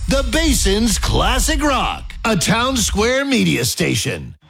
The Basin's Classic Rock, a Town Square media station.